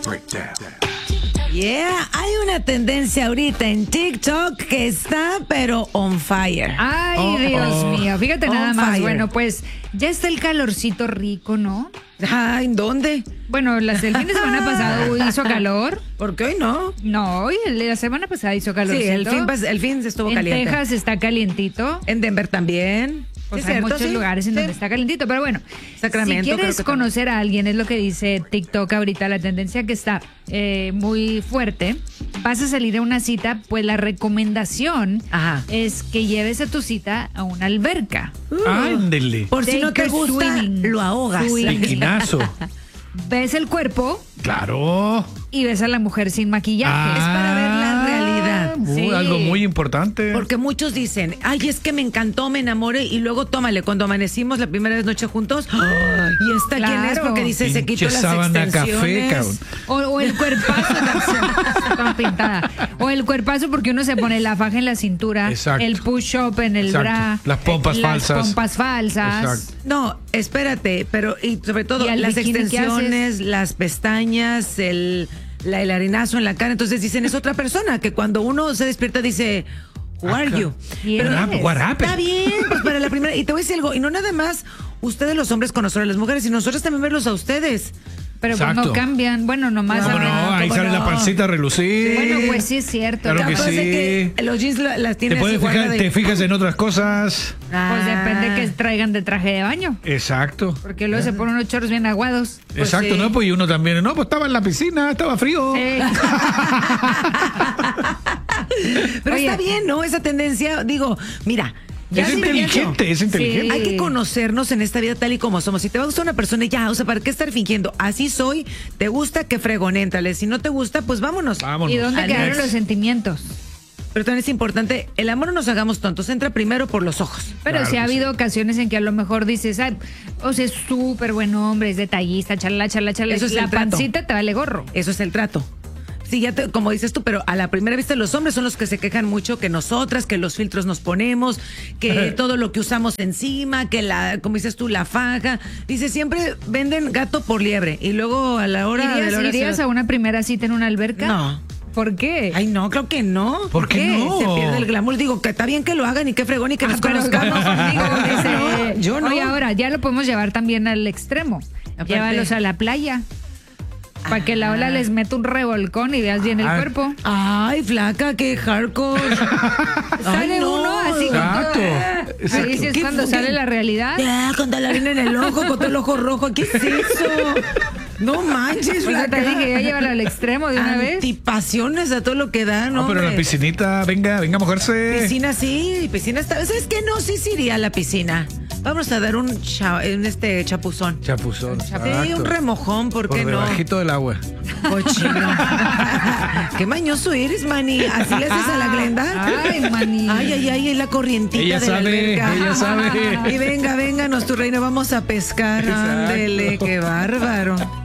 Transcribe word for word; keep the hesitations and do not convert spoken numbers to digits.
Yeah, hay una tendencia ahorita en TikTok que está pero on fire. Ay, Oh, Dios oh. mío, fíjate On nada más. fire. Bueno, pues ya está el calorcito rico, ¿no? Ah, ¿en dónde? Bueno, las, el fin de semana pasado hizo calor. ¿Por qué hoy no? No, hoy el- la semana pasada hizo calorcito. Sí, el fin, pas- el fin estuvo En caliente. Texas está calientito. En Denver también. Pues ¿Es hay cierto? muchos Sí, lugares en sí. donde está calientito, pero bueno, Sacramento, si creo quieres que conocer a alguien, es lo que dice TikTok ahorita, la tendencia que está eh, muy fuerte, vas a salir a una cita, pues la recomendación Ajá. es que lleves a tu cita a una alberca. Ándele. Por si no Take te a gusta, swimming. lo ahogas. Swimming. Piquinazo. Ves el cuerpo Claro. y ves a la mujer sin maquillaje. Es para ver la realidad. Muy- Sí. Algo muy importante. Porque muchos dicen, ay, es que me encantó, me enamoré, y luego tómale, cuando amanecimos la primera vez noche juntos, ¡ay! Y esta quién es, Claro. porque dice, se quitó Pinche las sábana extensiones. café, cabrón. O, o el cuerpazo, está toda pintada. O el cuerpazo porque uno se pone la faja en la cintura, Exacto. el push-up en el Exacto. bra, Las pompas las falsas. pompas falsas. Exacto. No, espérate, pero y sobre todo ¿Y al las bikini qué extensiones, haces? las pestañas, el, la, el harinazo en la cara, entonces dicen, es otra persona, que cuando uno se despierta dice, who are you? Yes. What happened? What happened? Está bien, pues para la primera, y te voy a decir algo, y no nada más ustedes los hombres con nosotros las mujeres, y nosotros también verlos a ustedes. Pero pues Exacto. no cambian. Bueno, nomás. ¿Cómo abren- no? Ahí ¿cómo sale no? la pancita a relucir. Bueno, pues sí es cierto. Claro que Capaz sí. de que los jeans la- las Te tienes puedes igual fijar, de- te fijas en otras cosas. Pues depende Ah. que traigan de traje de baño. Exacto. Porque luego se ponen unos chorros bien aguados. Exacto, sí. ¿no? Pues y uno también, no, pues estaba en la piscina, estaba frío. Eh, Pero Oye. está bien, ¿no? Esa tendencia, digo, mira. ya Es sí, inteligente, es inteligente. Hay que conocernos en esta vida tal y como somos. Si te va a gustar una persona, ya, o sea, ¿para qué estar fingiendo? Así soy, te gusta, que fregón, éntrale. Si no te gusta, pues vámonos. Vámonos. ¿Y dónde Alex. quedaron los sentimientos? Pero también es importante, el amor no nos hagamos tontos, entra primero por los ojos. Pero Claro sí ha que habido ocasiones en que a lo mejor dices, ay, o sea, es súper buen hombre, es detallista, chala, chala, chala. Eso es la el trato. pancita te vale gorro. Eso es el trato. Sí, ya te- como dices tú, pero a la primera vista los hombres son los que se quejan mucho que nosotras, que los filtros nos ponemos, que todo lo que usamos encima, que la, como dices tú, la faja. Dice, siempre venden gato por liebre y luego a la hora de ¿Irías, la hora irías se- a una primera cita en una alberca? No. ¿Por qué? Ay, no, creo que no. ¿Por qué no? Se pierde el glamour. Digo, que está bien que lo hagan y qué fregón y que Ah, nos pero conozcamos. conmigo, dice, No, yo no. Oye, ahora ya lo podemos llevar también al extremo. Aparte- Llévalos a la playa. Para que la ola les meta un revolcón y veas bien el Ah. cuerpo. Ay, flaca, qué hardcore. Sale Ay, no. uno así con Exacto. todo. Exacto. Ahí sí es ¿Qué cuando fue? sale la realidad. Ya, con la harina en el ojo, con todo el ojo rojo. ¿Qué es eso? No manches, Pues ya te flaca. dije, ya llévalo al extremo de una vez. Antipasiones a todo lo que da, ¿no? No, pero la hombre? piscinita, venga, venga a mojarse. Piscina sí, piscina está. ¿Sabes qué? No, sí, sí iría a la piscina. Vamos a dar un, cha- un este chapuzón. Chapuzón. Sí, exacto. un remojón, ¿por Por qué no? debajito del agua. Cochino. Qué mañoso eres, Manny. ¿Así le haces a la Glenda? Ay, Manny. Ay, ay, ay, es la corrientita Ella de la sabe, alberca. ella sabe. Y venga, vénganos, tu reina, vamos a pescar. Exacto. Ándele, qué bárbaro.